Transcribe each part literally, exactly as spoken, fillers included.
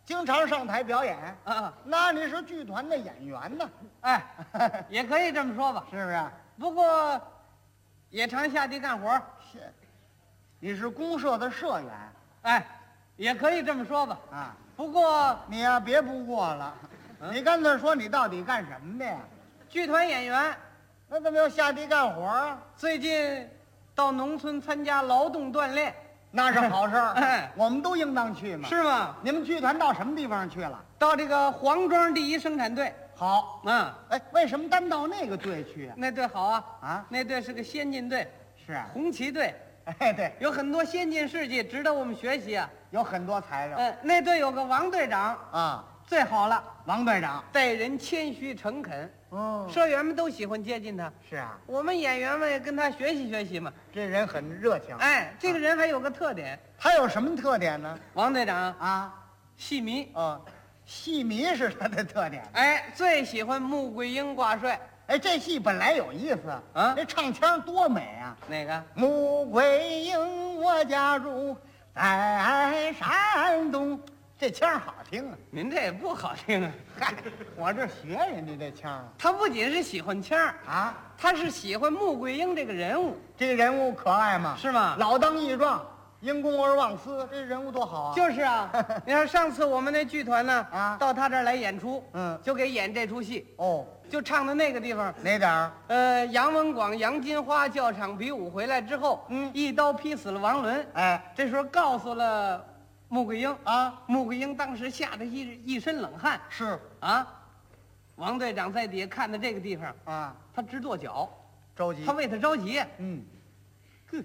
经常上台表演啊， 那你是剧团的演员呢？ 哎，也可以这么说吧。 是不是？ 不过，也常下地干活。 是，你是公社的社员。 哎，也可以这么说吧。 啊， 不过你呀、别不过了， 嗯你干脆说你到底干什么的呀？ 剧团演员那怎么要下地干活啊？ 最近到农村参加劳动锻炼， 那是好事儿， 哎我们都应当去嘛。 是吗？ 你们剧团到什么地方去了？ 到这个黄庄第一生产队。 好， 嗯， 哎，为什么单到那个队去啊？ 那队好啊。 啊， 那队是个先进队， 是啊， 红旗队， 哎，对， 有很多先进事迹值得我们学习啊。 有很多材料嗯，那队有个王队长， 啊。 最好了， 王队长， 待人谦虚诚恳， 哦， 社员们都喜欢接近他。 是啊， 我们演员们也跟他学习学习嘛。 这人很热情。 哎，这个人还有个特点， 他有什么特点呢？ 王队长啊， 戏迷， 哦，戏迷是他的特点。 哎，最喜欢穆桂英挂帅。 哎，这戏本来有意思啊这唱腔多美啊！ 哪个？ 穆桂英，我家住在山东，这腔好听啊！ 您这也不好听啊。 嗨，我这学人家这腔啊。 他不仅是喜欢腔儿， 啊， 他是喜欢穆桂英这个人物， 这个人物可爱吗？ 是吗？ 老当益壮，因公而忘私，这人物多好啊！ 就是啊。你看上次我们那剧团呢， 啊到他这儿来演出， 嗯就给演这出戏， 哦， 就唱的那个地方。 哪点儿？ 呃，杨文广、杨金花教场比武回来之后， 嗯一刀劈死了王伦。 哎， 这时候告诉了穆桂英啊， 穆桂英当时吓得一一身冷汗是啊。王队长在底下看到这个地方， 啊， 他直跺脚， 着急。 他为他着急。 嗯哼，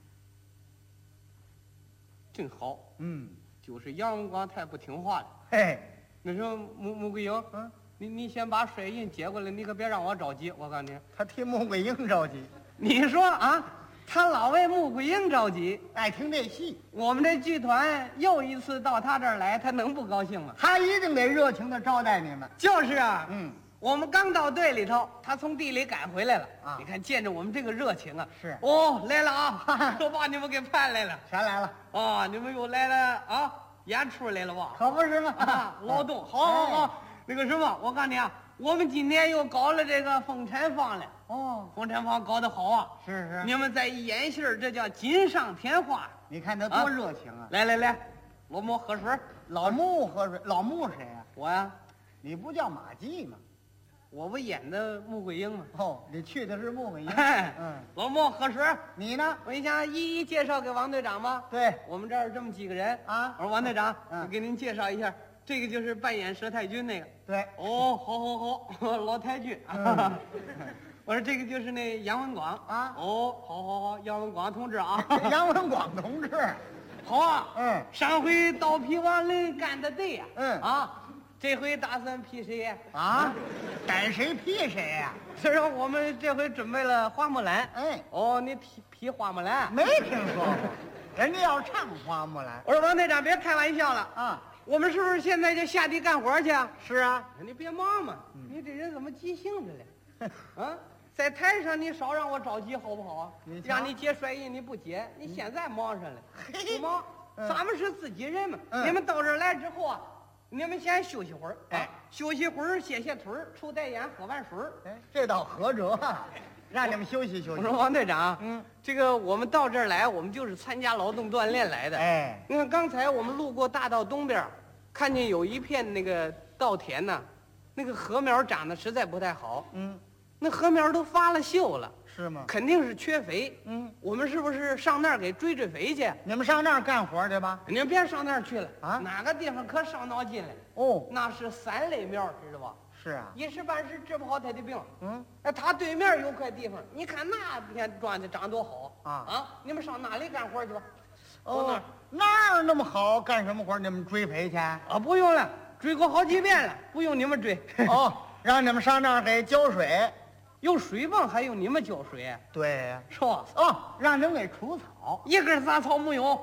真好， 嗯， 就是杨文广太不听话了。 嘿， 那时候穆穆桂英， 嗯， 你你先把水印接过来，你可别让我着急。我告诉你， 他替穆桂英着急， 你说啊，他老为穆桂英着急。 爱听这戏， 我们这剧团又一次到他这儿来，他能不高兴吗？ 他一定得热情的招待你们。 就是啊， 嗯， 我们刚到队里头，他从地里赶回来了啊你看见着我们这个热情啊， 是哦，来了啊，都把你们给盼来了全来了， 啊，你们又来了啊，演出来了吧？ 可不是吗？ 啊，劳动，好好好，那个什么，我告诉你啊，我们今天又搞了这个风产坊了， 哦， 风产坊搞得好啊， 是是， 你们再一演戏儿这叫锦上添花。 你看他多热情啊！ 来来来，罗某喝水。 老穆喝水，老穆谁呀？ 我呀， 你不叫马季吗？ 我不演的穆桂英吗？ 哦，你去的是穆桂英。 哎， 嗯， 老莫喝水。 你呢？ 我一想一一介绍给王队长吧。 对， 我们这儿这么几个人啊我说王队长， 嗯我给您介绍一下，这个就是扮演佘太君那个。 对， 哦，好好好，老太君。 嗯我说这个就是那杨文广啊哦，好好好，杨文广同志啊。 杨文广同志。 好啊。 嗯上回刀劈王伦干的对呀。 嗯啊，这回打算劈谁呀？ 啊，逮谁劈谁呀？ 是说我们这回准备了花木兰。 哎， 哦，你劈劈花木兰？ 没听说过，人家要唱花木兰我说王队长别开玩笑了， 啊。 我们是不是现在就下地干活去啊？ 是啊， 你别忙嘛，你这人怎么急性子了？啊，在台上你少让我着急好不好啊你？瞧让你接摔印你不接，你现在忙上了， 嘿不忙？ 嗯咱们是自己人嘛。 嗯你们到这儿来之后啊，你们先休息会儿， 哎啊，休息会儿，歇歇腿儿，抽袋烟，喝碗水儿。 哎，这倒合辙啊，让你们休息休息。 我说王队长， 嗯， 这个我们到这儿来，我们就是参加劳动锻炼来的。 哎， 你看刚才我们路过大道东边儿，看见有一片那个稻田呐，那个禾苗长得实在不太好， 嗯， 那禾苗都发了锈了， 是吗？ 肯定是缺肥。 嗯， 我们是不是上那儿给追追肥去？ 你们上那儿干活去吧。 你们别上那儿去了啊哪个地方可伤脑筋了？ 哦， 那是三类苗，知道吧？ 是啊， 一时半时治不好他的病。 嗯， 哎，他对面有块地方，你看那片庄稼长多好啊啊！你们上那里干活去吧。到那哦儿， 那儿那么好，干什么活？你们追肥去？ 啊，不用了，追过好几遍了，不用你们追。 哦，让你们上那儿给浇水。 有水泵还用你们浇水， 对呀。 是吧？ 哦，让你们给除草。 一根杂草没有，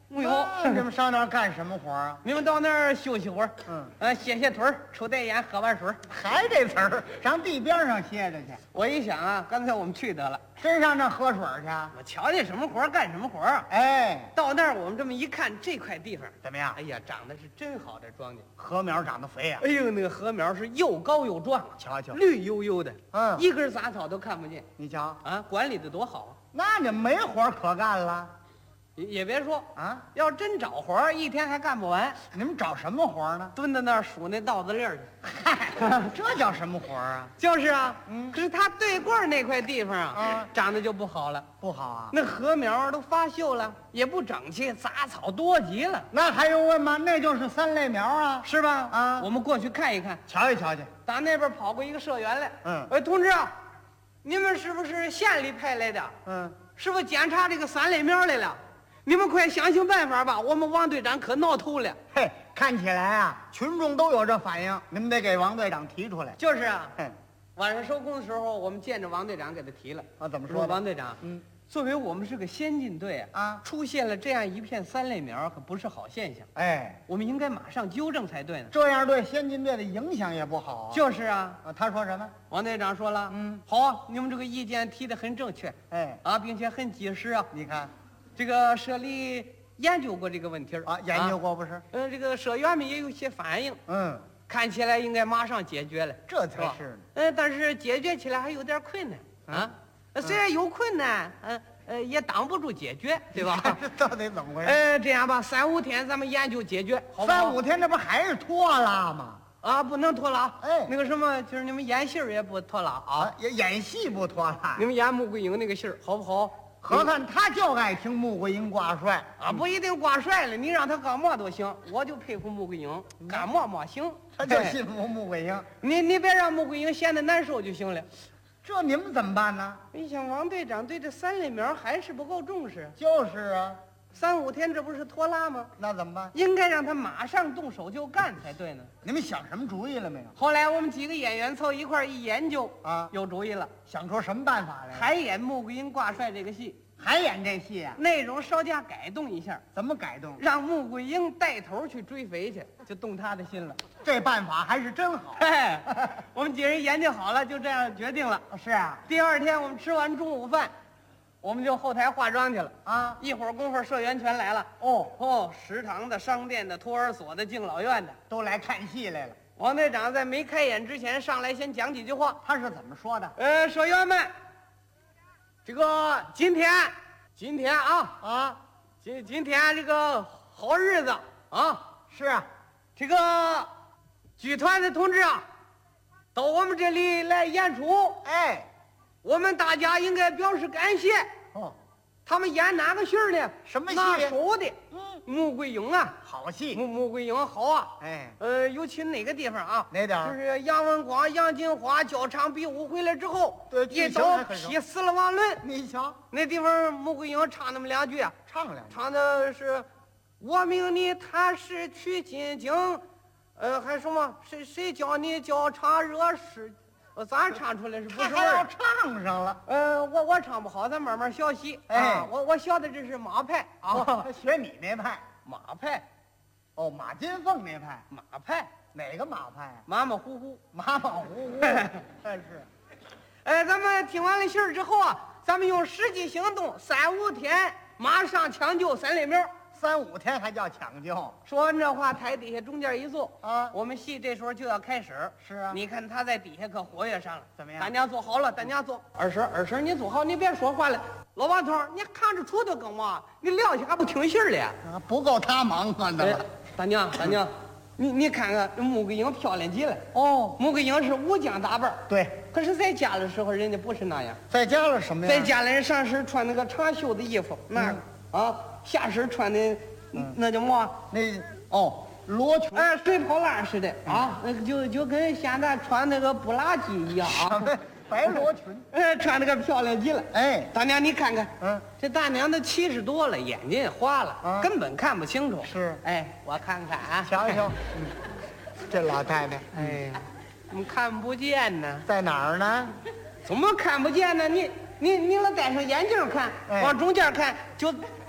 没有。 那你们上那儿干什么活啊？ 你们到那儿休息会儿， 嗯， 呃，歇歇腿儿，抽袋烟，喝碗水。 还这词儿，上地边上歇着去。 我一想啊，干脆我们去得了。 真上那喝水去？ 我瞧见什么活儿干什么活儿啊。 哎， 到那儿我们这么一看，这块地方怎么样？ 哎呀，长得是真好，这庄稼。 禾苗长得肥呀、 哎呦，那个禾苗是又高又壮， 瞧瞧， 绿油油的， 嗯一根杂草都看不见你瞧， 啊，管理的多好啊！ 那你没活可干了也也别说， 啊？ 要真找活儿，一天还干不完， 你们找什么活呢？ 蹲在那儿数那稻子粒儿去。 嗨，这叫什么活啊？ 就是啊， 嗯可是他对过儿那块地方啊， 啊长得就不好了， 不好啊？ 那禾苗都发锈了，也不整齐，杂草多极了， 那还用问吗？那就是三类苗啊！ 是吧？ 啊我们过去看一看。 瞧一瞧去。 打那边跑过一个社员来， 嗯哎，同志啊，你们是不是县里派来的？ 嗯， 是不是检查这个三类苗来了？你们快想想办法吧！我们王队长可闹头了。 嘿，看起来啊，群众都有这反应，你们得给王队长提出来。 就是啊， 哼， 晚上收工的时候，我们见着王队长给他提了。 啊，怎么说说的？ 王队长， 嗯， 作为我们是个先进队啊， 啊， 出现了这样一片三类苗，可不是好现象。 哎， 我们应该马上纠正才对呢。 这样对先进队的影响也不好啊。 就是啊， 啊，他说什么？ 王队长说了， 嗯， 好啊，你们这个意见提得很正确哎， 啊，并且很及时啊。 你看这个社里研究过这个问题儿啊，研究过不是？ 嗯，这个社员们也有些反应， 嗯， 看起来应该马上解决了。 这才吧是呢。 嗯，但是解决起来还有点困难啊。呃虽然有困难，嗯呃，也挡不住解决，对吧？ 这到底怎么回事？ 呃，这样吧，三五天咱们研究解决，好不好？ 三五天，这不还是拖拉吗？ 啊，不能拖拉。 哎那个什么，就是你们演戏儿也不拖拉啊。 啊，演演戏不拖拉你。们演穆桂英那个戏儿好不好？ 何看他就爱听穆桂英挂帅啊，不一定挂帅了，你让他干嘛都行。我就佩服穆桂英，干嘛嘛行。 他就嘿信服穆桂英。 你你别让穆桂英闲得难受就行了。 这你们怎么办呢？ 你想王队长对这三类苗还是不够重视， 就是啊， 三五天这不是拖拉吗？ 那怎么办？ 应该让他马上动手就干才对呢。 你们想什么主意了没有？ 后来我们几个演员凑一块儿一研究， 啊， 有主意了， 想出什么办法来了？ 还演穆桂英挂帅这个戏， 还演这戏啊？ 内容稍加改动一下， 怎么改动？ 让穆桂英带头去追肥去，就动他的心了。 这办法还是真好。 嘿，我们几人研究好了，就这样决定了。 是啊， 第二天我们吃完中午饭，我们就后台化妆去了。 啊， 一会儿功夫，社员全来了。 哦， 哦，食堂的、商店的、托儿所的、敬老院的。 都来看戏来了。 王队长在没开演之前上来先讲几句话。 他是怎么说的？ 呃，社员们，这个今天，今天啊， 啊， 今今天这个好日子啊， 是啊， 这个剧团的同志啊，到我们这里来演出， 哎， 我们大家应该表示感谢。 哦， 他们演哪个戏儿呢？ 什么戏拿手的嗯， 穆桂英啊， 好戏。 穆穆桂英好啊。 哎， 呃，尤其哪个地方啊？ 哪点儿就是杨文广、杨金花交场比武回来之后， 对剧一刀情还很熟劈死了王伦。 你瞧， 那地方穆桂英唱那么两句啊， 唱两句。 唱的是“我命你踏实取金经”，呃，还什么？谁谁教你教唱热诗？呃，咱唱出来是不他还要是味儿？ 唱上了。 呃，我我唱不好，咱慢慢学习。 哎啊，我我学的这是马派啊哦，，学你那派。 马派， 哦，马金凤那派。 马派， 哪个马派啊？ 马马虎虎。 马马虎虎。但是， 哎，咱们听完了信儿之后啊，咱们用实际行动，三五天马上抢救三类苗。 三五天还叫抢救说完这话，台底下中间一坐， 啊？ 我们戏这时候就要开始。 是啊， 你看他在底下可活跃上了， 怎么样大家坐好了，大家坐。二婶，二婶，你坐好，你别说话了。老王头，你看着杵的干嘛？你撂下还不听信儿了？ 啊不够他忙活的哎了。， 大娘，大娘，你你看看穆桂英漂亮极了。 哦， 穆桂英是武将打扮， 对， 可是在家的时候人家不是那样。 在家了什么呀？ 在家里人上身穿那个长袖的衣服，那个啊，下身穿的那叫么？ 那哦，罗裙。 哎，水泡烂似的啊，那个就就跟现在穿那个布拉吉一样啊， 什么白罗裙？ 哎，穿那个漂亮极了。 哎， 大娘，你看看， 嗯， 这大娘都七十多了，眼睛也花了， 啊根本看不清楚。 是哎，我看看啊， 瞧瞧，嗯这老太太哎，怎么看不见呢？ 在哪儿呢？ 怎么看不见呢？你你你老戴上眼镜看， 哎往中间看就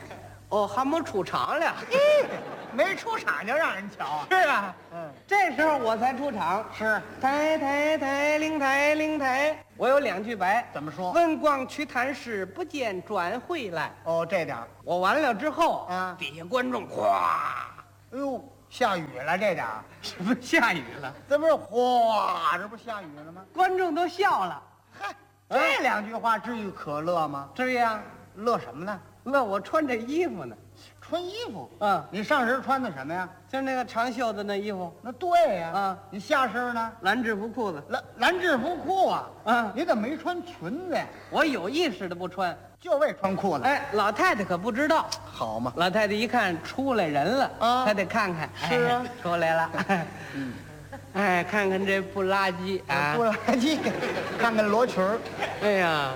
哦，还没出场了。 没出场就让人瞧啊。 是啊， 嗯， 这时候我才出场。 是抬抬抬，灵抬灵抬。我有两句白， 怎么说？ 问光去探视，不见转回来。 哦，这点儿。 我完了之后， 啊底下观众哗， 哎呦，下雨了这点儿， 是不是下雨了？ 这不是哗，这不下雨了吗？ 观众都笑了。 嗨，这两句话至于可乐吗？ 至于啊， 乐什么呢？ 乐我穿这衣服呢。 穿衣服。 嗯， 你上身穿的什么呀？ 就那个长袖子那衣服， 那对呀。 啊， 你下身呢？ 蓝制服裤子。 蓝蓝制服裤啊。 啊， 你怎么没穿裙子呀？ 我有意识的不穿， 就为穿裤子。 哎，老太太可不知道。 好嘛。 老太太一看出来人了， 啊她得看看。 是啊哎出来了。 嗯， 哎，看看这不拉几啊！ 不垃圾，看看罗裙儿。 哎呀，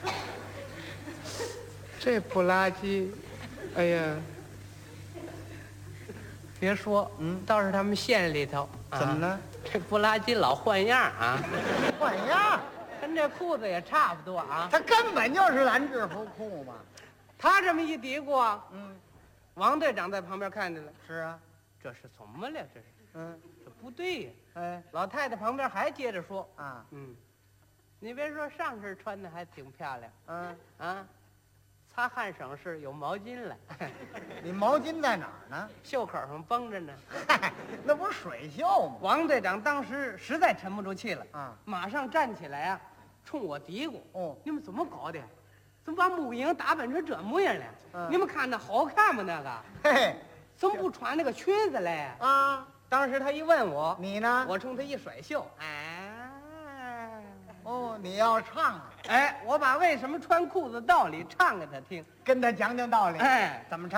这不拉几，哎呀，别说， 嗯倒是他们县里头，啊怎么了？ 这不拉几老换样啊， 换样， 跟这裤子也差不多啊。 它根本就是蓝制服裤嘛。 他这么一嘀咕啊， 嗯， 王队长在旁边看见了， 是啊。 这是怎么了？这是， 嗯， 这不对呀。 哎老太太旁边还接着说， 啊， 嗯，你别说上身穿的还挺漂亮嗯， 啊，擦汗省事有毛巾了， 你毛巾在哪儿呢？ 袖口上绷着呢。 嗨，那不是水袖吗？ 王队长当时实在沉不住气了， 啊， 马上站起来啊，冲我嘀咕：“ 哦， 你们怎么搞的？怎么把木营打扮成这模样了？ 嗯你们看那好看吗？那个嘿嘿， 怎么不穿那个裙子嘞？” 啊， 当时他一问我， 你呢？ 我冲他一甩袖，哎， 哦，你要唱啊， 哎，我把为什么穿裤子道理唱给他听。 跟他讲讲道理。 哎， 怎么唱？